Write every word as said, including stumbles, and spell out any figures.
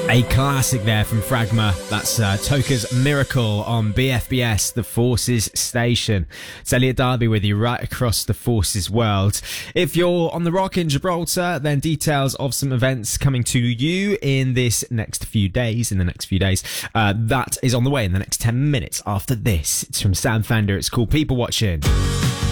A classic there from Fragma. That's uh, Toka's Miracle on B F B S, the Forces Station. It's Elliot Darby with you right across the Forces world. If you're on the Rock in Gibraltar, then details of some events coming to you in this next few days, in the next few days, uh, that is on the way in the next ten minutes after this. It's from Sam Fender. It's called People Watching.